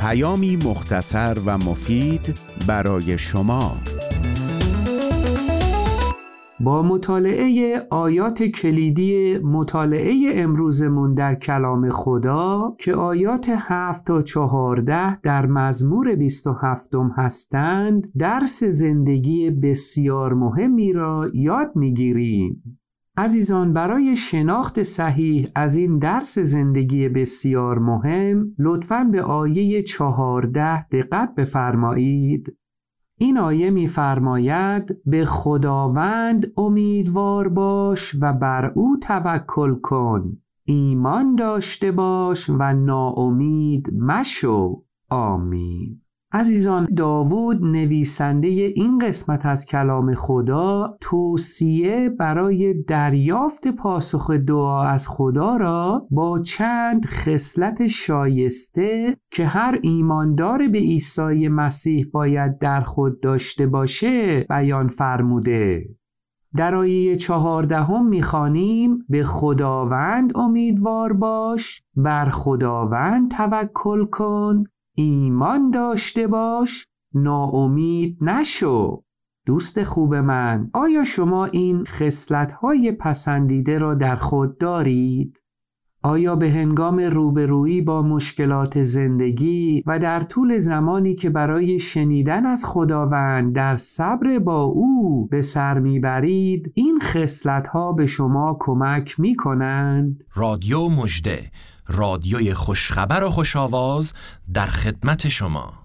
پیامی مختصر و مفید برای شما. با مطالعه آیات کلیدی مطالعه امروزمون در کلام خدا که آیات 7 تا 14 در مزمور 27 هستند، درس زندگی بسیار مهمی را یاد می‌گیریم. عزیزان، برای شناخت صحیح از این درس زندگی بسیار مهم لطفاً به آیه 14 دقت بفرمایید. این آیه می‌فرماید به خداوند امیدوار باش و بر او توکل کن، ایمان داشته باش و ناامید مشو. آمین. عزیزان، داوود نویسنده این قسمت از کلام خدا توصیه برای دریافت پاسخ دعا از خدا را با چند خصلت شایسته که هر ایماندار به عیسی مسیح باید در خود داشته باشه بیان فرموده. در آیه 14 می‌خوانیم به خداوند امیدوار باش، بر خداوند توکل کن، ایمان داشته باش، ناامید نشو. دوست خوب من، آیا شما این خصلت‌های پسندیده را در خود دارید؟ آیا به هنگام روبرویی با مشکلات زندگی و در طول زمانی که برای شنیدن از خداوند در صبر با او به سر میبرید، این خصلت‌ها به شما کمک می‌کنند؟ رادیو مژده، رادیوی خوشخبر و خوش‌آواز در خدمت شما.